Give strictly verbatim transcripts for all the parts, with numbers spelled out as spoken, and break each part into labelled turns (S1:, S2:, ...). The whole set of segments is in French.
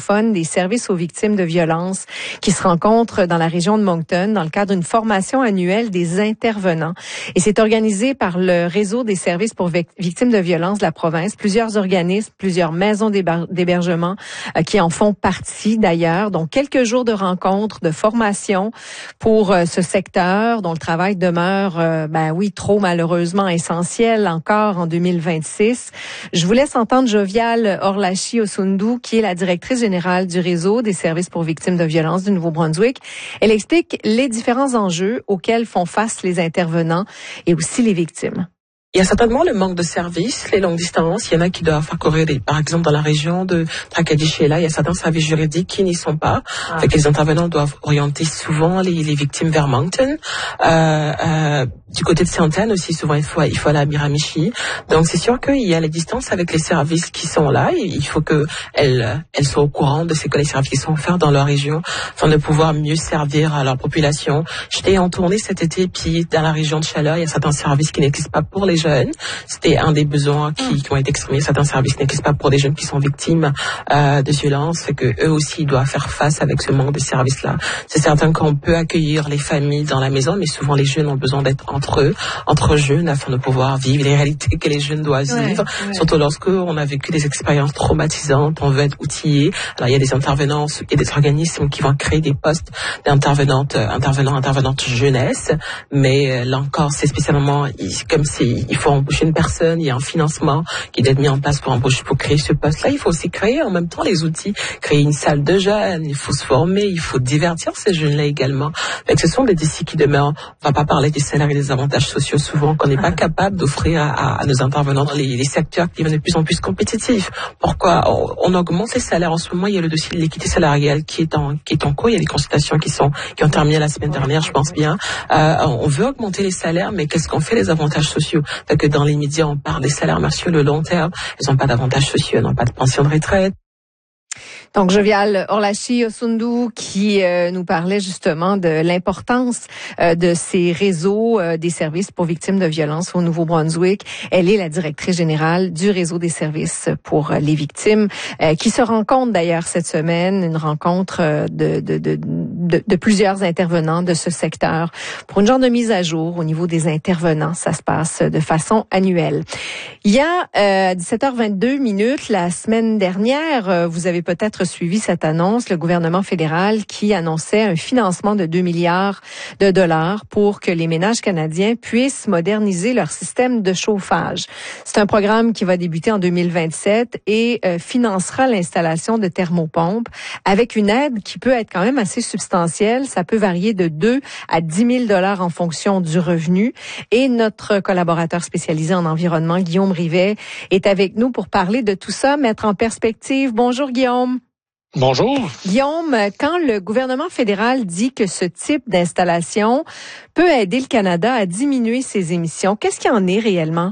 S1: francophones des services aux victimes de violences qui se rencontrent dans la région de Moncton dans le cadre d'une formation annuelle des intervenants. Et c'est organisé par le réseau des services pour victimes de violences de la province, plusieurs organismes, plusieurs maisons d'hébergement euh, qui en font partie d'ailleurs. Donc, quelques jours de rencontres, de formation pour euh, ce secteur dont le travail demeure, euh, ben oui, trop malheureusement essentiel encore en deux mille vingt-six. Je vous laisse entendre Jovial Orlachi-Osundu, qui est la directrice générale du réseau des services pour victimes de violences du Nouveau-Brunswick. Elle explique les différents enjeux auxquels font face les intervenants et aussi les victimes.
S2: Il y a certainement le manque de services, les longues distances. Il y en a qui doivent parcourir, des, par exemple, dans la région de Tracadie-Sheila, il y a certains services juridiques qui n'y sont pas. Ah. Fait que les intervenants doivent orienter souvent les, les victimes vers Moncton. Euh, euh, du côté de Sainte-Anne aussi, souvent, il faut, il faut aller à Miramichi. Donc, c'est sûr qu'il y a les distances avec les services qui sont là. Et il faut qu'elles elles soient au courant de ce que les services qui sont offerts dans leur région afin de pouvoir mieux servir à leur population. J'étais en tournée cet été, puis dans la région de Chaleur, il y a certains services qui n'existent pas pour les jeunes. C'était un des besoins qui, qui ont été exprimés. Certains services n'existent pas pour des jeunes qui sont victimes euh, de violences, fait que eux aussi doivent faire face avec ce manque de services-là. C'est certain qu'on peut accueillir les familles dans la maison, mais souvent les jeunes ont besoin d'être entre eux, entre jeunes, afin de pouvoir vivre les réalités que les jeunes doivent vivre. Ouais, ouais. Surtout lorsque on a vécu des expériences traumatisantes, on veut être outillés. Alors il y a des intervenants, il y a des organismes qui vont créer des postes d'intervenantes, intervenants, intervenantes jeunesse, mais là encore, c'est spécialement comme si il faut embaucher une personne, il y a un financement qui doit être mis en place pour embaucher, pour créer ce poste-là. Il faut aussi créer en même temps les outils, créer une salle de jeunes, il faut se former, il faut divertir ces jeunes-là également. Donc, ce sont des défis qui demeurent. On va pas parler des salaires et des avantages sociaux souvent qu'on n'est pas capable d'offrir à, à, à nos intervenants dans les, les secteurs qui deviennent de plus en plus compétitifs. Pourquoi on, on augmente les salaires en ce moment? Il y a le dossier de l'équité salariale qui est en qui est en cours. Il y a des consultations qui sont qui ont terminé la semaine dernière, je pense bien. Euh, on veut augmenter les salaires, mais qu'est-ce qu'on fait les avantages sociaux? Donc, dans les médias, on parle des salaires mais sur le long terme. Ils n'ont pas d'avantages sociaux, ils n'ont pas de pension de retraite.
S1: Donc, Jovial Orlachi-Osundu qui euh, nous parlait justement de l'importance euh, de ces réseaux euh, des services pour victimes de violences au Nouveau-Brunswick. Elle est la directrice générale du réseau des services pour les victimes euh, qui se rencontre d'ailleurs cette semaine, une rencontre euh, de, de, de, de, de plusieurs intervenants de ce secteur pour une genre de mise à jour au niveau des intervenants. Ça se passe de façon annuelle. Il y a euh, dix-sept heures vingt-deux minutes, la semaine dernière, euh, vous avez peut-être suivi cette annonce, le gouvernement fédéral qui annonçait un financement de deux milliards de dollars pour que les ménages canadiens puissent moderniser leur système de chauffage. C'est un programme qui va débuter en deux mille vingt-sept et euh, financera l'installation de thermopompes avec une aide qui peut être quand même assez substantielle. Ça peut varier de deux à dix mille dollars en fonction du revenu. Et notre collaborateur spécialisé en environnement, Guillaume Rivet, est avec nous pour parler de tout ça, mettre en perspective. Bonjour Guillaume.
S3: Bonjour.
S1: Guillaume, quand le gouvernement fédéral dit que ce type d'installation peut aider le Canada à diminuer ses émissions, qu'est-ce qu'il en est réellement?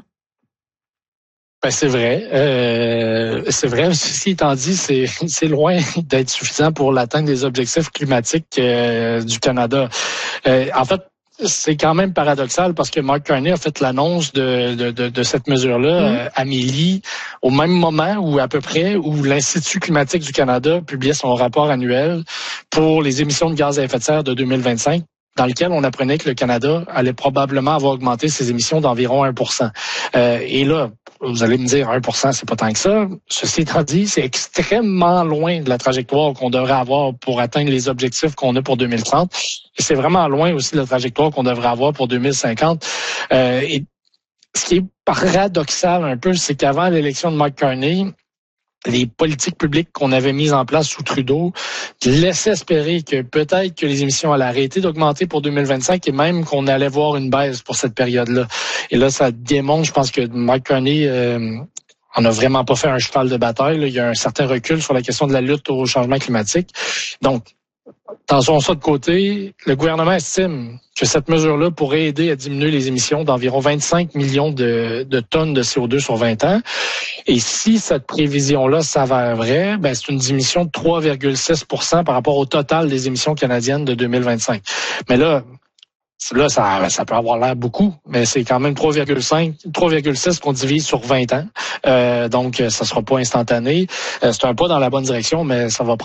S3: Ben c'est vrai. Euh, c'est vrai. Ceci étant dit, c'est, c'est loin d'être suffisant pour l'atteinte des objectifs climatiques euh, du Canada. Euh, en fait, c'est quand même paradoxal parce que Mark Carney a fait l'annonce de, de, de, de cette mesure-là mmh. euh, à Mélie au même moment ou à peu près où l'Institut climatique du Canada publiait son rapport annuel pour les émissions de gaz à effet de serre de deux mille vingt-cinq, dans lequel on apprenait que le Canada allait probablement avoir augmenté ses émissions d'environ un pour cent. Euh, et là, vous allez me dire un pour cent, c'est pas tant que ça. Ceci étant dit, c'est extrêmement loin de la trajectoire qu'on devrait avoir pour atteindre les objectifs qu'on a pour deux mille trente. Et c'est vraiment loin aussi de la trajectoire qu'on devrait avoir pour deux mille cinquante. Euh, et ce qui est paradoxal un peu, c'est qu'avant l'élection de Mark Carney, les politiques publiques qu'on avait mises en place sous Trudeau laissaient espérer que peut-être que les émissions allaient arrêter d'augmenter pour deux mille vingt-cinq et même qu'on allait voir une baisse pour cette période-là. Et là, ça démontre, je pense que Mark Carney euh, on n'a vraiment pas fait un cheval de bataille. Là. Il y a un certain recul sur la question de la lutte au changement climatique. Donc, tenons ça de côté. Le gouvernement estime que cette mesure-là pourrait aider à diminuer les émissions d'environ vingt-cinq millions de, de tonnes de C O deux sur vingt ans. Et si cette prévision-là s'avère vraie, ben c'est une diminution de trois virgule six pour cent par rapport au total des émissions canadiennes de deux mille vingt-cinq. Mais là, Là, ça, ça peut avoir l'air beaucoup, mais c'est quand même trois virgule cinq, trois virgule six qu'on divise sur vingt ans. Euh, donc, ça sera pas instantané. Euh, c'est un pas dans la bonne direction, mais ça va